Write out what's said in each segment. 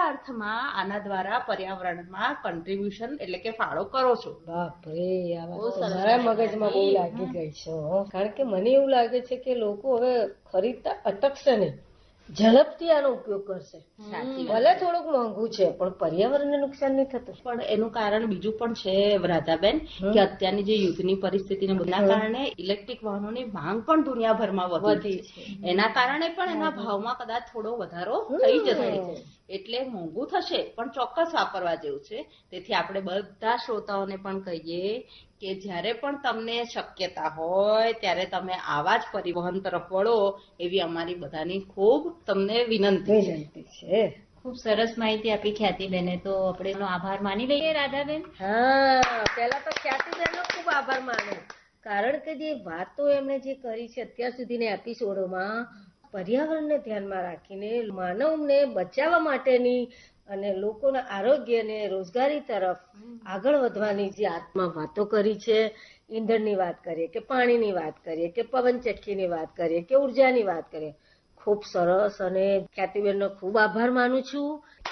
અર્થમાં આના દ્વારા પર્યાવરણમાં કન્ટ્રીબ્યુશન એટલે કે ફાળો કરો છો? બાપરે, આ વાત તો મારા મગજમાં બહુ લાગી ગઈ છે. કારણ કે મને એવું લાગે છે કે લોકો હવે ખરીદતા અટકશે નહીં, ઝડપથી આનો ઉપયોગ કરશે. ભલે થોડુંક મોંઘું છે પણ પર્યાવરણને નુકસાન નહીં થતું. પણ એનું કારણ બીજું પણ છે રાધાબેન, કે અત્યારની જે યુદ્ધની પરિસ્થિતિને બધાના કારણે ઇલેક્ટ્રિક વાહનોની માંગ પણ દુનિયાભરમાં વધી છે. એના કારણે પણ એના ભાવમાં કદાચ થોડો વધારો થઈ જશે. એટલે મોંઘું થશે પણ ચોક્કસ વાપરવા જેવું છે. તેથી આપણે બધા શ્રોતાઓને પણ કહીએ કે જ્યારે પણ તમને શક્યતા હોય ત્યારે તમે આવા જ પરિવહન તરફ વળો એવી અમારી બધાની ખૂબ તમને વિનંતી છે. ખૂબ સરસ માહિતી આપી ખ્યાતિબેને, તો આપણે એનો આભાર માની લઈએ રાધાબેન. હા, પેલા તો ખ્યાતિબેનનો ખૂબ આભાર માનો, કારણ કે જે વાતો એમણે જે કરી છે અત્યાર સુધીના એપિસોડોમાં, પર્યાવરણને ધ્યાનમાં રાખીને માનવને બચાવવા માટેની અને લોકોના આરોગ્ય અને રોજગારી તરફ આગળ વધવાની જે આત્મા વાતો કરી છે. ઈંધણની વાત કરીએ કે પાણીની વાત કરીએ કે પવનચક્કીની વાત કરીએ કે ઉર્જાની વાત કરીએ, ખૂબ સરસ. અને ખ્યાતિબેનનો ખૂબ આભાર માનું છું.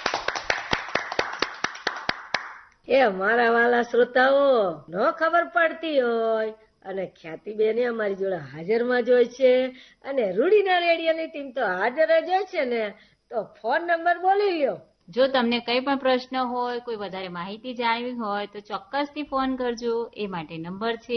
એ અમારા વાલા શ્રોતાઓ, ન ખબર પડતી હોય અને ખ્યાતિબેને અમારી જોડે હાજરમાં જ હોય છે અને રૂડીના રેડિયોની ટીમ તો હાજર જ હોય છે ને, તો ફોન નંબર બોલી લ્યો. જો તમને કંઈ પણ પ્રશ્ન હોય, કોઈ વધારે માહિતી જાણવી હોય તો ચોક્કસથી ફોન કરજો. એ માટે નંબર છે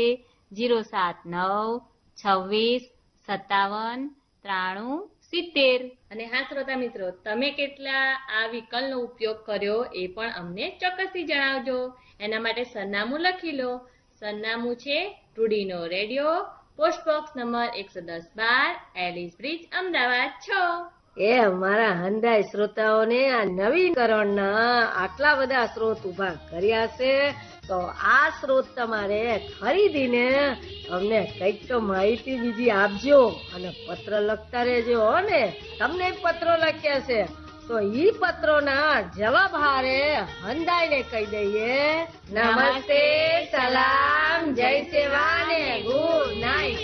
07926579370. અને હા શ્રોતા મિત્રો, તમે કેટલા આ વિકલ્પનો ઉપયોગ કર્યો એ પણ અમને ચોક્કસથી જણાવજો. એના માટે સરનામું લખી લો. સરનામું છે રૂડીનો radio, postbox number 11012, Alice bridge, Ahmedabad 6. એ અમારા હંધાઈ શ્રોતાઓને આ નવીકરણના આટલા બધા સ્ત્રોત ઉભા કર્યા છે, તો આ સ્ત્રોત તમારે ખરીદીને અમને કંઈક તો માહિતી બીજી આપજો અને પત્ર લખતા રહેજો. ને તમને પત્રો લખ્યા છે તો ઈ પત્રોના જવાબ હારે હંધાઈને કહી દઈએ, નમસ્તે, સલામ, જય સેવા ને ગુડ નાઇટ.